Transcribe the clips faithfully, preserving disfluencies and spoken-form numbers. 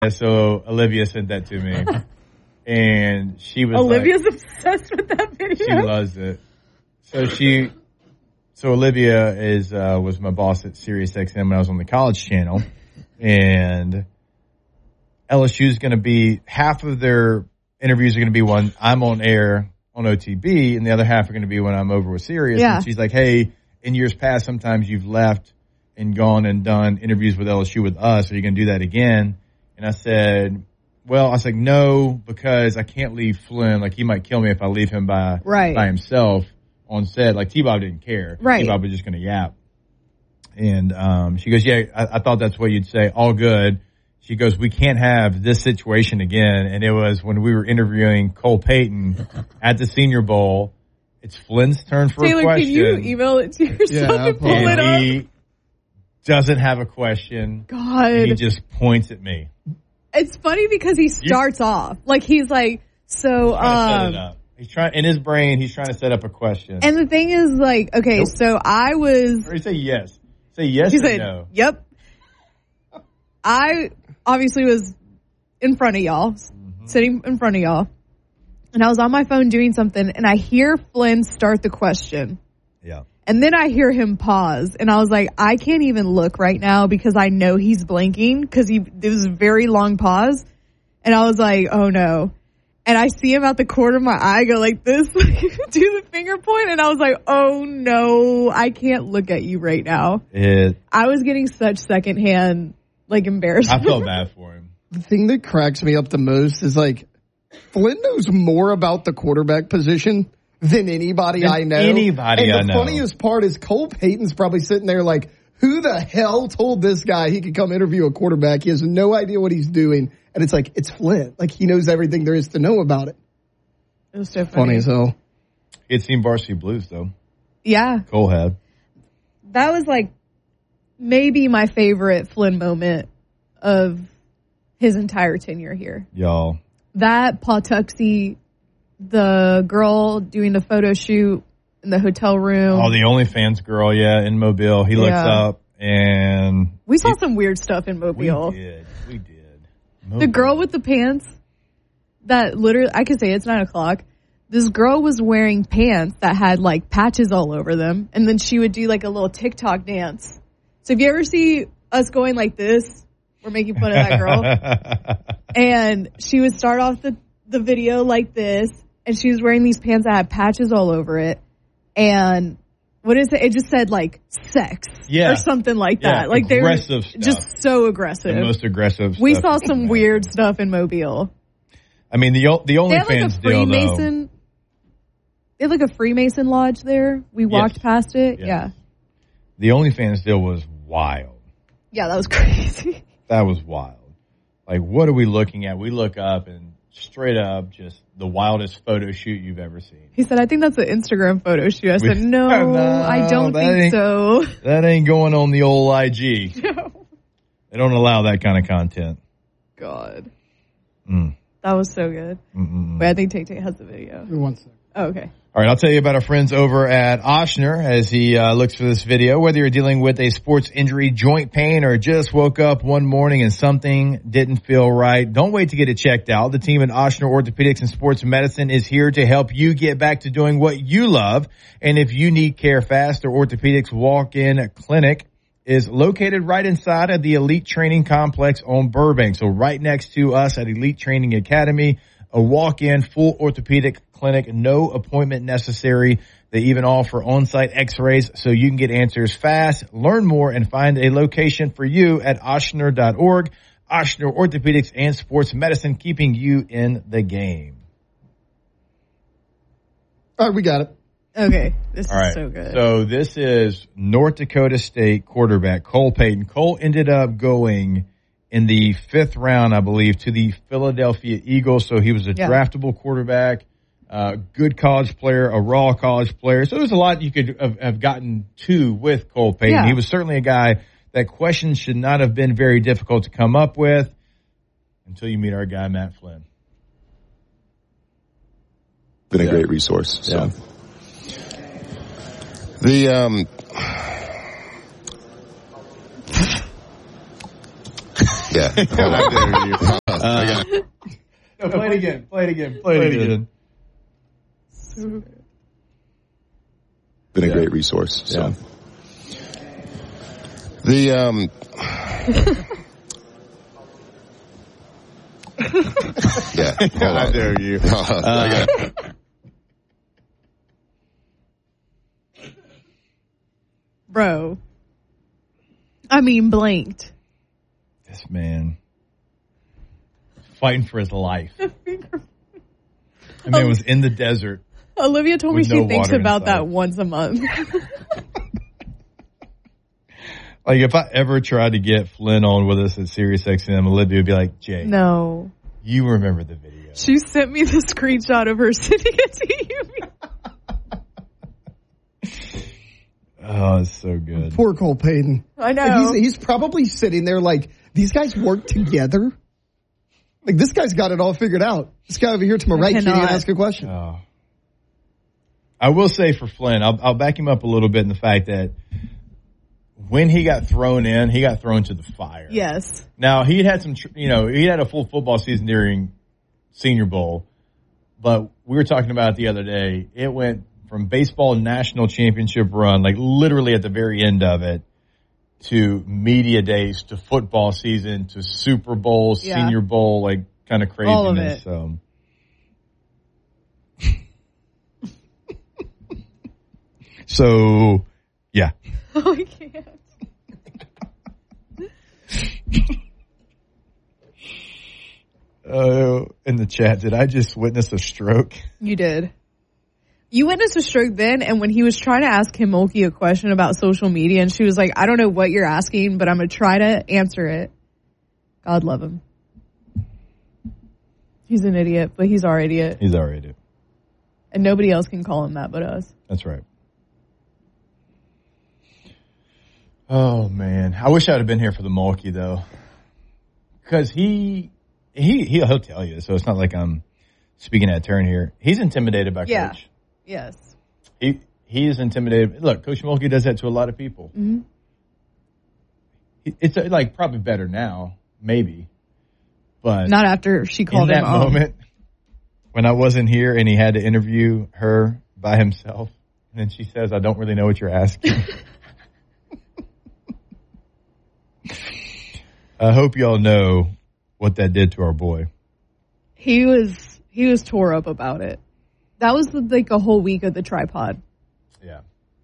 So Olivia sent that to me. And she was Olivia's like, obsessed with that video. She loves it. So she, so Olivia is, uh, was my boss at Sirius X M when I was on the college channel. And L S U is going to be, half of their interviews are going to be when I'm on air on O T B, and the other half are going to be when I'm over with Sirius. Yeah. And she's like, hey, in years past, sometimes you've left and gone and done interviews with L S U with us. Are you going to do that again? And I said, well, I was like, no, because I can't leave Flynn. Like, he might kill me if I leave him by right. by himself on set. Like, T-Bob didn't care. Right. T-Bob was just going to yap. And um, she goes, yeah, I, I thought that's what you'd say. All good. She goes, we can't have this situation again. And it was when we were interviewing Cole Payton at the Senior Bowl. It's Flynn's turn for Taylor, a question. can you email it to yourself Yeah, and pull and it up? he doesn't have a question. God. And he just points at me. It's funny because he starts you, off. Like, he's like, so, um. He's trying, in his brain, he's trying to set up a question. And the thing is, like, okay, nope. so I was. Or you say yes. Say yes he or said, no. Yep. I obviously was in front of y'all, mm-hmm. sitting in front of y'all. And I was on my phone doing something, and I hear Flynn start the question. Yeah. And then I hear him pause, and I was like, I can't even look right now because I know he's blinking because he it was a very long pause. And I was like, oh no. And I see him out the corner of my eye go like this, do the finger point, and I was like, oh no, I can't look at you right now. It, I was getting such secondhand, like, embarrassment. I felt bad for him. The thing that cracks me up the most is, like, Flynn knows more about the quarterback position than anybody than I know. Anybody and I the know. funniest part is Cole Payton's probably sitting there like, who the hell told this guy he could come interview a quarterback? He has no idea what he's doing. And it's like, it's Flynn. Like, he knows everything there is to know about it. It was so funny. Funny as hell. He had seen Varsity Blues, though. Yeah. Cole had. That was, like, maybe my favorite Flynn moment of his entire tenure here. Y'all. That Pawtuxet, the girl doing the photo shoot in the hotel room. Oh, the OnlyFans girl, yeah, in Mobile. He looks yeah. up, and... We saw he, some weird stuff in Mobile. We did. We did. Mobile. The girl with the pants that literally, I could say it's nine o'clock. This girl was wearing pants that had, like, patches all over them, and then she would do, like, a little TikTok dance. So if you ever see us going like this, we're making fun of that girl. And she would start off the, the video like this, and she was wearing these pants that had patches all over it. And what is it? It just said, like, sex yeah. or something like that. Yeah, like they were stuff. just so aggressive. The most aggressive We stuff saw some weird stuff in Mobile. I mean, the the OnlyFans they had like a deal, Freemason, though. They had like a Freemason lodge there. We walked yes. past it. Yes. Yeah. The OnlyFans deal was wild. Yeah, that was crazy. That was wild. Like, what are we looking at? We look up and straight up just the wildest photo shoot you've ever seen. He said, I think that's an Instagram photo shoot. I said, we, no, no, I don't think so. That ain't going on the old I G. No. They don't allow that kind of content. God. Mm. That was so good. Mm-mm. Wait, I think Tate Tate has the video. One second. Oh, okay. All right, I'll tell you about our friends over at Ochsner as he uh, looks for this video. Whether you're dealing with a sports injury, joint pain, or just woke up one morning and something didn't feel right, don't wait to get it checked out. The team at Ochsner Orthopedics and Sports Medicine is here to help you get back to doing what you love. And if you need care fast, their orthopedics walk-in clinic is located right inside of the Elite Training Complex on Burbank. So right next to us at Elite Training Academy, a walk-in full orthopedic clinic, no appointment necessary. They even offer on-site x-rays so you can get answers fast. Learn more and find a location for you at ochsner dot org. Ochsner Orthopedics and Sports Medicine, keeping you in the game. All right, we got it. Okay, this All is right. so good. So this is North Dakota State quarterback Cole Payton. Cole ended up going in the fifth round, I believe, to the Philadelphia Eagles. So he was a yeah. draftable quarterback, uh, good college player, a raw college player. So there's a lot you could have, have gotten to with Cole Payton. Yeah. He was certainly a guy that questions should not have been very difficult to come up with until you meet our guy, Matt Flynn. Been a yeah. great resource. So. Yeah. The, um, Yeah. How dare you? Uh, no, play it again. Play it again. Play it again. Been a yeah. great resource. So. Yeah. The, um, yeah. How dare you? Uh, Bro. I mean, blanked. This man. Fighting for his life. That man was in the desert. Olivia told me she no thinks about inside. that once a month. Like, if I ever tried to get Flynn on with us at Sirius X M, Olivia would be like, Jay, no. You remember the video. She sent me the screenshot of her sitting at T V. Oh, it's so good. Poor Cole Payton. I know. And he's, he's probably sitting there like, these guys work together? Like, this guy's got it all figured out. This guy over here to my right can't even ask a question. Oh. I will say for Flynn, I'll, I'll back him up a little bit in the fact that when he got thrown in, he got thrown to the fire. Yes. Now, he had some, you know, he had a full football season during Senior Bowl, but we were talking about it the other day. It went from baseball national championship run, like literally at the very end of it, to media days, to football season, to Super Bowl, yeah. Senior Bowl, like kind of craziness. All of it. So. So, yeah. Oh, I can't. Uh, in the chat, did I just witness a stroke? You did. You witnessed a stroke then, and when he was trying to ask Himolki a question about social media, and she was like, I don't know what you're asking, but I'm going to try to answer it. God love him. He's an idiot, but he's our idiot. He's our idiot. And nobody else can call him that but us. That's right. Oh, man. I wish I'd have been here for the Mulkey, though. Because he, he, he'll tell you, so it's not like I'm speaking at turn here. He's intimidated by yeah. Coach. Yes. He he is intimidated. Look, Coach Mulkey does that to a lot of people. Mm-hmm. It's uh, like probably better now, maybe. But not after she called in him that home. moment when I wasn't here and he had to interview her by himself, and then she says, I don't really know what you're asking. I hope y'all know what that did to our boy. He was he was tore up about it. That was like a whole week of the tripod. Yeah.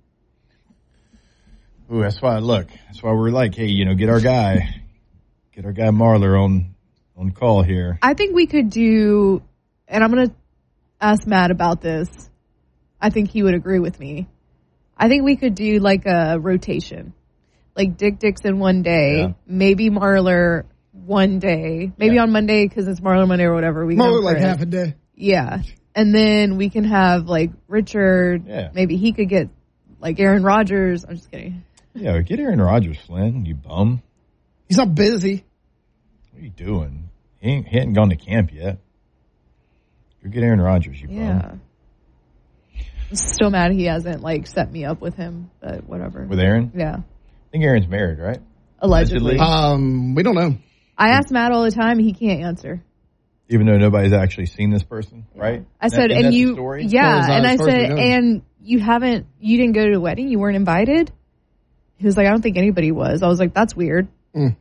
Ooh, that's why, look, that's why we're like, hey, you know, get our guy, get our guy Marler on, on call here. I think we could do, and I'm going to ask Matt about this. I think he would agree with me. I think we could do like a rotation. Like Dick Dixon one day, yeah. maybe Marler one day, maybe yeah. on Monday because it's Marler Monday or whatever. We Marler like half a day. Yeah. And then we can have like Richard. Yeah. Maybe he could get like Aaron Rodgers. I'm just kidding. Yeah, get Aaron Rodgers, Flynn. You bum. He's not busy. What are you doing? He ain't, he ain't gone to camp yet. Go get Aaron Rodgers, you yeah. bum. I'm still mad he hasn't like set me up with him, but whatever. With Aaron? Yeah. I think Aaron's married, right? Allegedly. Um, we don't know. I ask Matt all the time. He can't answer. Even though nobody's actually seen this person, right? I said, that, and you, story? yeah, as and I far as said, we know. and you haven't, you didn't go to the wedding? You weren't invited? He was like, I don't think anybody was. I was like, that's weird. Mm.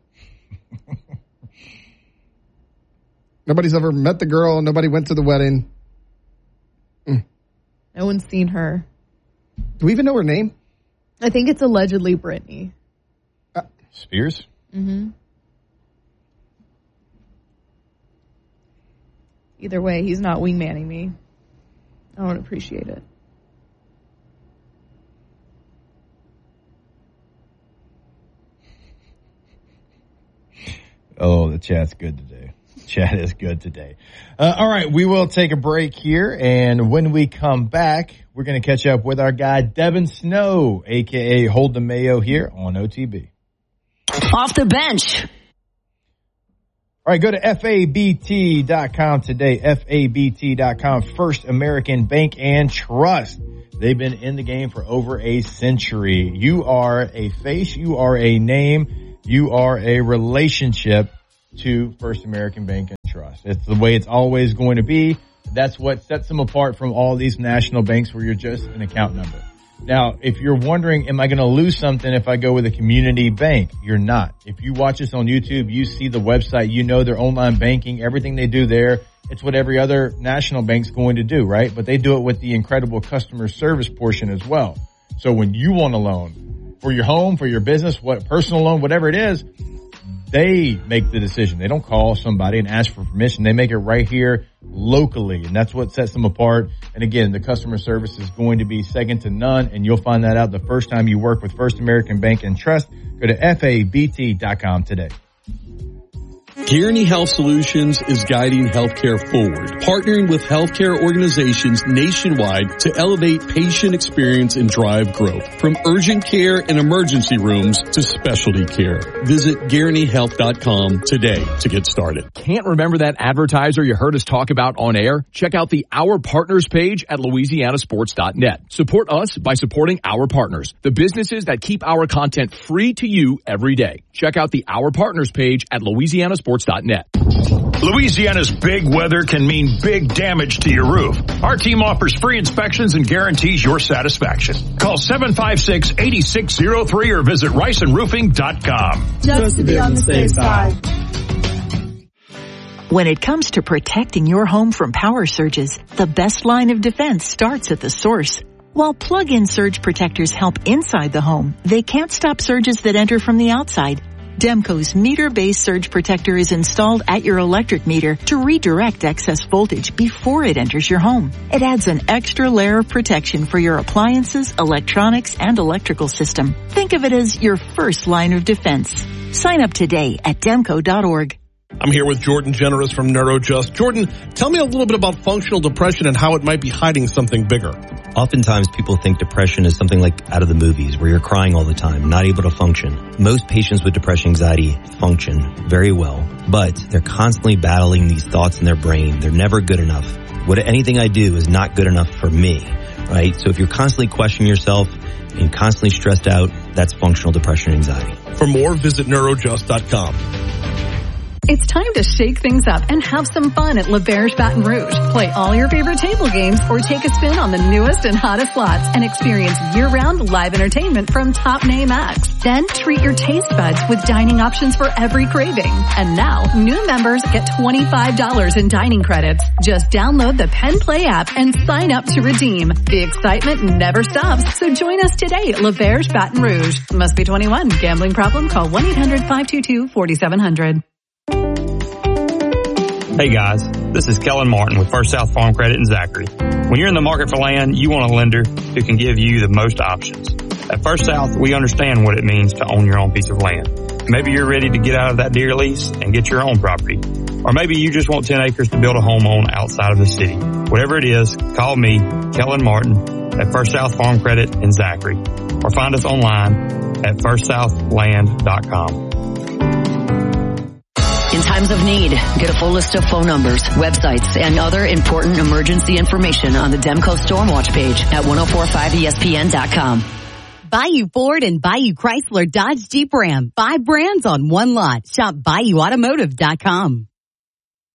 Nobody's ever met the girl. Nobody went to the wedding. Mm. No one's seen her. Do we even know her name? I think it's allegedly Brittany. Uh, Spears? Mm-hmm. Either way, he's not wingmanning me. I don't appreciate it. Oh, the chat's good today. Chat is good today. Uh, all right, we will take a break here, and when we come back, we're going to catch up with our guy, Devin Snow, a k a. Hold the Mayo here on O T B. Off the bench. All right, go to F A B T dot com today, F A B T dot com, First American Bank and Trust. They've been in the game for over a century. You are a face, you are a name, you are a relationship. to First American Bank and Trust. It's the way it's always going to be. That's what sets them apart from all these national banks where you're just an account number. Now, if you're wondering, am I going to lose something if I go with a community bank? You're not. If you watch us on YouTube, you see the website, you know their online banking, everything they do there. It's what every other national bank's going to do, right? But they do it with the incredible customer service portion as well. So when you want a loan for your home, for your business, what personal loan, whatever it is, they make the decision. They don't call somebody and ask for permission. They make it right here locally, and that's what sets them apart. And again, the customer service is going to be second to none, and you'll find that out the first time you work with First American Bank and Trust. Go to F A B T dot com today. Guaranty Health Solutions is guiding healthcare forward, partnering with healthcare organizations nationwide to elevate patient experience and drive growth, from urgent care and emergency rooms to specialty care. Visit Guaranty Health dot com today to get started. Can't remember that advertiser you heard us talk about on air? Check out the Our Partners page at Louisiana Sports dot net. Support us by supporting our partners, the businesses that keep our content free to you every day. Check out the Our Partners page at Louisiana Sports dot net. Louisiana's big weather can mean big damage to your roof. Our team offers free inspections and guarantees your satisfaction. Call seven five six, eight six zero three or visit Ryson Roofing dot com. Just to be on the safe side. When it comes to protecting your home from power surges, the best line of defense starts at the source. While plug-in surge protectors help inside the home, they can't stop surges that enter from the outside. Demco's meter-based surge protector is installed at your electric meter to redirect excess voltage before it enters your home. It adds an extra layer of protection for your appliances, electronics, and electrical system. Think of it as your first line of defense. Sign up today at demco dot org. I'm here with Jordan Generous from NeuroJust. Jordan, tell me a little bit about functional depression and how it might be hiding something bigger. Oftentimes people think depression is something like out of the movies where you're crying all the time, not able to function. Most patients with depression anxiety function very well, but they're constantly battling these thoughts in their brain. They're never good enough. What anything I do is not good enough for me, right? So if you're constantly questioning yourself and constantly stressed out, that's functional depression anxiety. For more, visit neurojust dot com. It's time to shake things up and have some fun at L'Auberge Baton Rouge. Play all your favorite table games or take a spin on the newest and hottest slots and experience year-round live entertainment from top name acts. Then treat your taste buds with dining options for every craving. And now, new members get twenty-five dollars in dining credits. Just download the Penn Play app and sign up to redeem. The excitement never stops, so join us today at L'Auberge Baton Rouge. Must be twenty-one. Gambling problem? Call one eight hundred, five two two, four seven zero zero. Hey guys, this is Kellen Martin with First South Farm Credit in Zachary. When you're in the market for land, you want a lender who can give you the most options. At First South, we understand what it means to own your own piece of land. Maybe you're ready to get out of that deer lease and get your own property. Or maybe you just want ten acres to build a home on outside of the city. Whatever it is, call me, Kellen Martin, at First South Farm Credit in Zachary. Or find us online at first south land dot com. In times of need, get a full list of phone numbers, websites, and other important emergency information on the Demco Stormwatch page at ten forty-five E S P N dot com. Bayou Ford and Bayou Chrysler Dodge Jeep Ram. Five brands on one lot. Shop bayou automotive dot com.